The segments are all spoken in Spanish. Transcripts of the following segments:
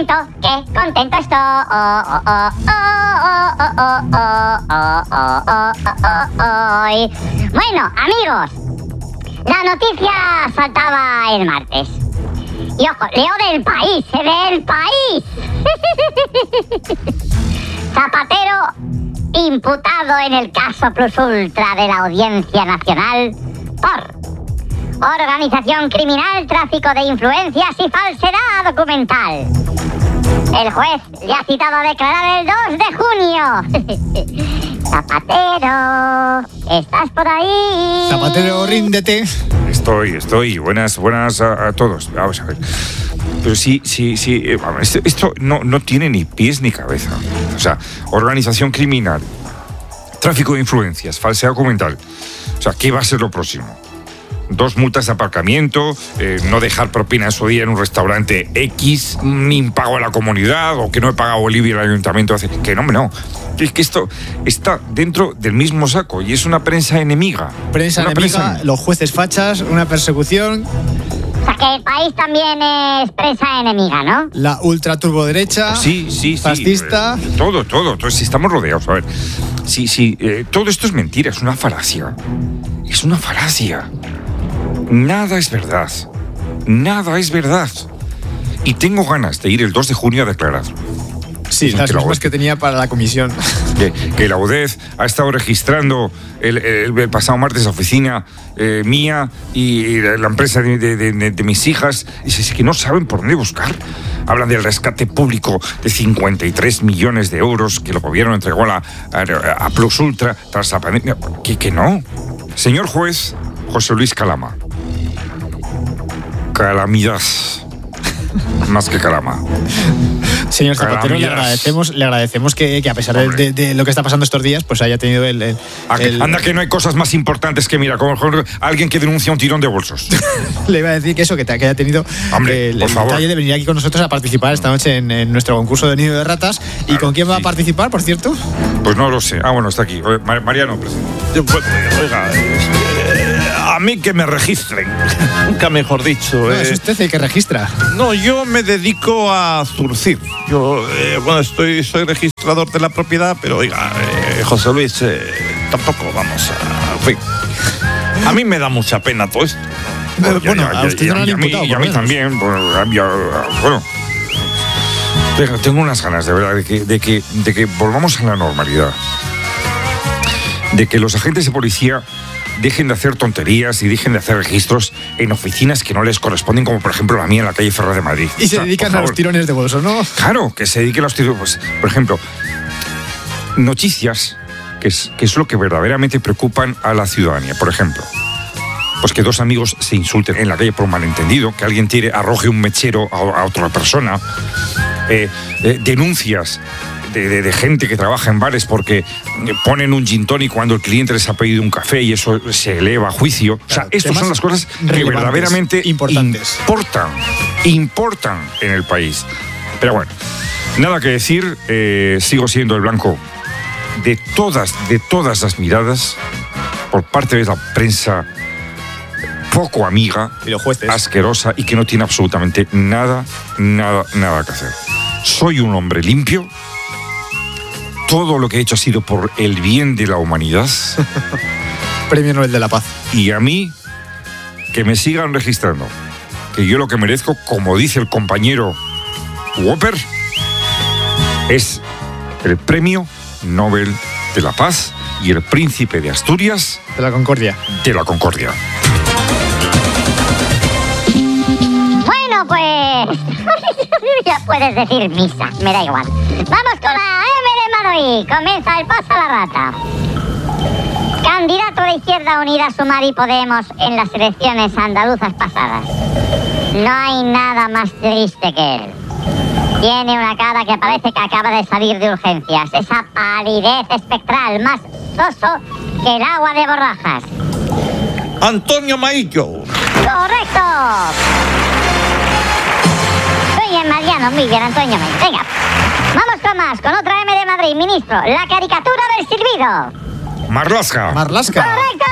qué contento estoy. Bueno, amigos, la noticia saltaba el martes. Y ojo, leo del país. Zapatero imputado en el caso Plus Ultra de la Audiencia Nacional por organización criminal, tráfico de influencias y falsedad documental. El juez le ha citado a declarar el 2 de junio. Zapatero, ¿estás por ahí? Zapatero, ríndete. Estoy. Buenas a todos. Vamos a ver. Pero sí. Esto no tiene ni pies ni cabeza. O sea, organización criminal, tráfico de influencias, falsedad documental. O sea, ¿qué va a ser lo próximo? 2 multas de aparcamiento, no dejar propina en su día en un restaurante X, ni impago a la comunidad, o que no he pagado Bolivia al ayuntamiento. Que no. Es que esto está dentro del mismo saco y es una prensa enemiga. Prensa enemiga, los jueces fachas, una persecución. O sea, que el país también es prensa enemiga, ¿no? La ultraturboderecha. Sí. Fascista. Todo. Entonces, si estamos rodeados, a ver. Sí, todo esto es mentira, es una falacia. Es una falacia. Nada es verdad. Y tengo ganas de ir el 2 de junio a declarar. Sí, las mismas que tenía para la comisión. Que la UDEF ha estado registrando el pasado martes la oficina mía y la empresa de mis hijas. Y es que no saben por dónde buscar. Hablan del rescate público de 53 millones de euros que el gobierno entregó a Plus Ultra tras la pandemia. Que no. Señor juez José Luis Calama. Calamidad. Más que calama. Señor Zapatero, le agradecemos que a pesar de lo que está pasando estos días, pues haya tenido el... Anda, que no hay cosas más importantes que, mira, como alguien que denuncia un tirón de bolsos. Le iba a decir que eso, que haya tenido el detalle de venir aquí con nosotros a participar esta noche en nuestro concurso de Nido de Ratas. ¿Y con quién va a participar, por cierto? Pues no lo sé. Bueno, está aquí. Mariano, presente. Oiga, a mí que me registren. Nunca mejor dicho. No, es usted el que registra. No, yo me dedico a zurcir. Yo, soy registrador de la propiedad, pero oiga, José Luis, tampoco vamos a... En fin, a mí me da mucha pena todo esto. A usted no lo han imputado. Y a mí también. Bueno, tengo unas ganas, de verdad, de que volvamos a la normalidad. De que los agentes de policía dejen de hacer tonterías y dejen de hacer registros en oficinas que no les corresponden, como por ejemplo la mía en la calle Ferrer de Madrid. Y se dedican a los tirones de bolso, ¿no? Claro, que se dediquen a los tirones. Pues, por ejemplo, noticias que es lo que verdaderamente preocupan a la ciudadanía. Por ejemplo, pues que 2 amigos se insulten en la calle por un malentendido, que alguien arroje un mechero a otra persona, denuncias de gente que trabaja en bares porque ponen un gin tonic cuando el cliente les ha pedido un café y eso se eleva a juicio. Claro, o sea, estas son las cosas que verdaderamente importan en el país. Pero bueno, nada que decir, sigo siendo el blanco de todas las miradas por parte de la prensa poco amiga, y los jueces, asquerosa y que no tiene absolutamente nada que hacer. Soy un hombre limpio. Todo lo que he hecho ha sido por el bien de la humanidad. Premio Nobel de la Paz. Y a mí, que me sigan registrando. Que yo lo que merezco, como dice el compañero Whopper, es el Premio Nobel de la Paz y el Príncipe de Asturias. De la Concordia. Bueno, pues... ya puedes decir misa, me da igual. Vamos con la M de Madrid. Comienza el paso a la rata. Candidato de Izquierda Unida, Sumar y Podemos en las elecciones andaluzas pasadas. No hay nada más triste que él. Tiene una cara que parece que acaba de salir de urgencias. Esa palidez espectral, más soso que el agua de Borrajas. Antonio Maillo. ¡Correcto! Muy bien, Mariano, muy bien, Antonio. Venga, vamos con otra M de Madrid. Ministro, la caricatura del silbido. Marlaska. ¡Correcto!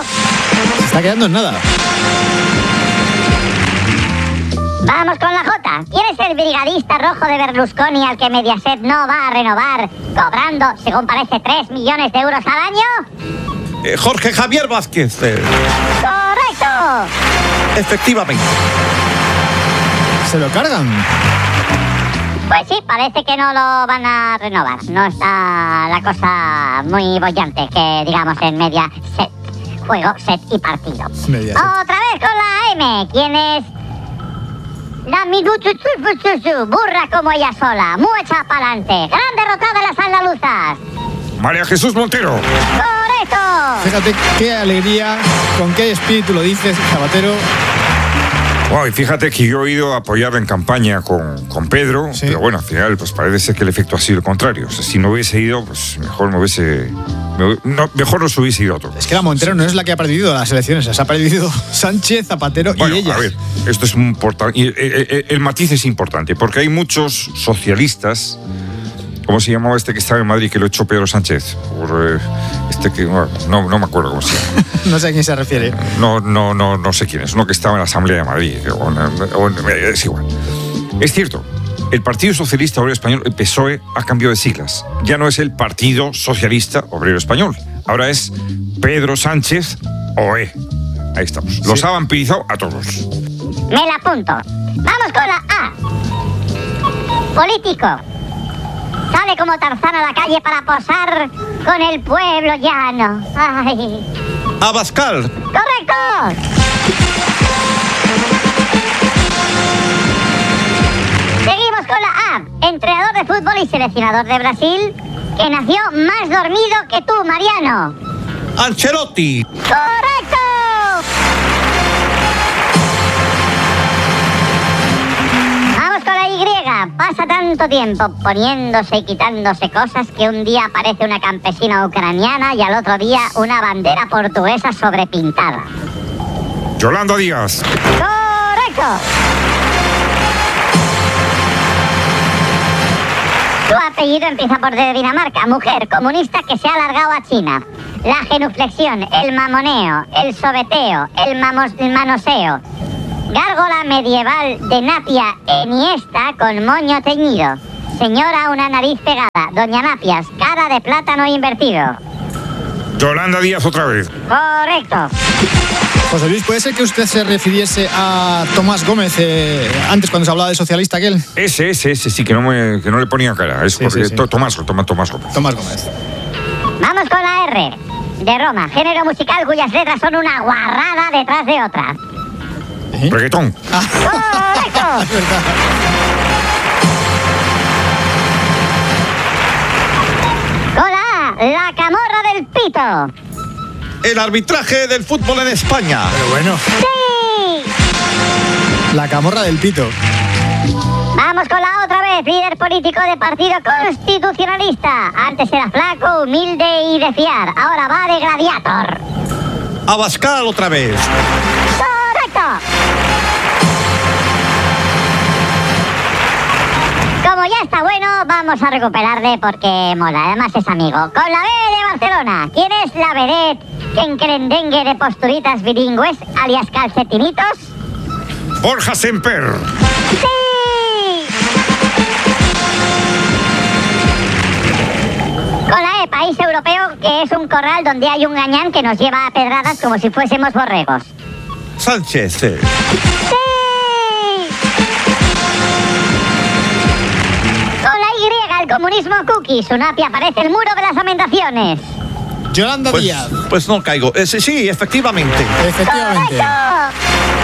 Se está quedando en nada. Vamos con la J. pregunta. ¿Quién es el brigadista rojo de Berlusconi al que Mediaset no va a renovar, cobrando, según parece, 3 millones de euros al año? Jorge Javier Vázquez. ¡Correcto! Efectivamente. ¿Se lo cargan? Pues sí, parece que no lo van a renovar. No está la cosa muy bollante que digamos en Mediaset. Juego, set y partido. Mediaset. Otra vez con la M. ¿Quién es? La minuchuchuchuchu, burra como ella sola, muy echa pa'lante. Gran derrotada de las andaluzas. María Jesús Montero. ¡Correcto! Fíjate qué alegría, con qué espíritu lo dices, Zapatero. Wow, y fíjate que yo he ido a apoyar en campaña con Pedro, sí. Pero bueno, al final pues parece ser que el efecto ha sido el contrario. O sea, si no hubiese ido, pues mejor no se hubiese ido otro. Es que la Montero no es la que ha perdido las elecciones, se ha perdido Sánchez, Zapatero Bueno, y ella. A ver, esto es importante. El matiz es importante, porque hay muchos socialistas. ¿Cómo se llamaba este que estaba en Madrid que lo echó Pedro Sánchez? No me acuerdo cómo se llama. No sé a quién se refiere. No sé quién es. Uno que estaba en la Asamblea de Madrid. Es igual. Es cierto. El Partido Socialista Obrero Español, el PSOE, ha cambiado de siglas. Ya no es el Partido Socialista Obrero Español. Ahora es Pedro Sánchez OE. Ahí estamos. Sí. Los ha vampirizado a todos. Me la apunto. Vamos con la A. Político. Sale como Tarzán a la calle para posar con el pueblo llano. Ay. Abascal. ¡Correcto! Seguimos con la A. Entrenador de fútbol y seleccionador de Brasil, que nació más dormido que tú, Mariano. Ancelotti. ¡Correcto! Vamos con la Y. Pasa tanto tiempo poniéndose y quitándose cosas que un día aparece una campesina ucraniana y al otro día una bandera portuguesa sobrepintada. Yolanda Díaz. ¡Correcto! Su apellido empieza por D de Dinamarca. Mujer comunista que se ha alargado a China. La genuflexión, el mamoneo, el sobeteo, el manoseo. Gárgola medieval de Napia Eniesta con moño teñido. Señora, una nariz pegada. Doña Napias, cara de plátano invertido. Yolanda Díaz otra vez. Correcto. José Luis, ¿puede ser que usted se refiriese a Tomás Gómez antes cuando se hablaba del socialista aquel? Ese sí, que no le ponía cara. Es Sí, porque sí. Tomás Gómez. Tomás Gómez. Vamos con la R. De Roma, género musical cuyas letras son una guarrada detrás de otra. ¿Eh? Reggaetón. ¡Correcto! Es verdad. Con la A, la camorra del pito. El arbitraje del fútbol en España. Pero bueno, ¡Sí! la camorra del pito. Vamos con la otra vez, líder político de Partido Constitucionalista. Antes era flaco, humilde y de fiar. Ahora va de gladiator. Abascal otra vez. ¡Correcto! Como ya está bueno, vamos a recuperarle porque mola. Además es amigo. Con la B de Barcelona. ¿Quién es la vedette que encrendengue de posturitas bilingües, alias calcetinitos? Borja Semper. ¡Sí! Con la E, país europeo, que es un corral donde hay un gañán que nos lleva a pedradas como si fuésemos borregos. Sánchez. ¡Sí! Con la Y, el comunismo cookie. Su napia aparece el muro de las lamentaciones. Yolanda Pues, Díaz. pues no caigo. Sí, efectivamente. Efectivamente. ¡Correcto!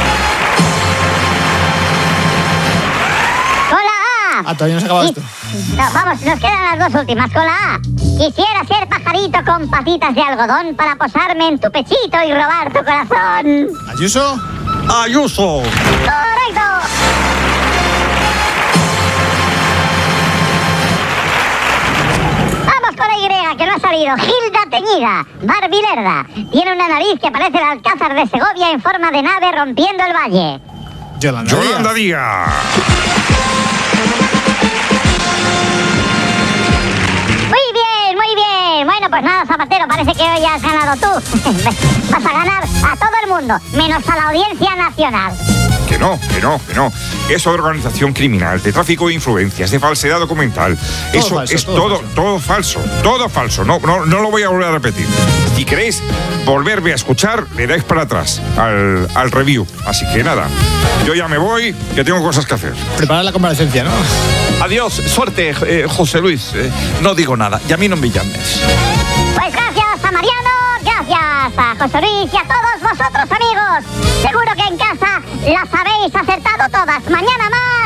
Con la A. Todavía no se acaba esto. No, vamos, nos quedan las dos últimas. Con la A. Quisiera ser pajarito con patitas de algodón para posarme en tu pechito y robar tu corazón. Ayuso. Ayuso. ¡Correcto! Vamos con la Y, que no ha salido. Gilda Teñida, barbilerda. Tiene una nariz que parece el Alcázar de Segovia en forma de nave rompiendo el valle. Yolanda Díaz. Muy bien, muy bien. Bueno, pues nada, Zapatero, parece que hoy has ganado tú. Vas a ganar a todo el mundo, menos a la Audiencia Nacional. Que no. Es organización criminal, de tráfico de influencias, de falsedad documental. Eso falso, es todo falso. Todo falso. No lo voy a volver a repetir. Si queréis volverme a escuchar, le dais para atrás al review. Así que nada, yo ya me voy, que tengo cosas que hacer. Preparar la comparecencia, ¿no? Adiós, suerte, José Luis. No digo nada, y a mí no me llames. Pues gracias a Mariano, gracias a José Luis y a todos vosotros, amigos. Seguro que en casa las habéis acertado todas. Mañana más.